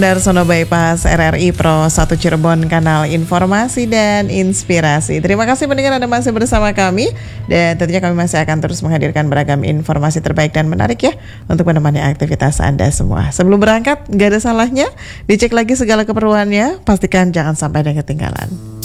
Darsono Bypass RRI Pro 1 Cirebon, kanal informasi dan inspirasi. Terima kasih pendengar Anda masih bersama kami, dan tentunya kami masih akan terus menghadirkan beragam informasi terbaik dan menarik ya untuk menemani aktivitas Anda semua. Sebelum berangkat, gak ada salahnya dicek lagi segala keperluannya, pastikan jangan sampai ada yang ketinggalan.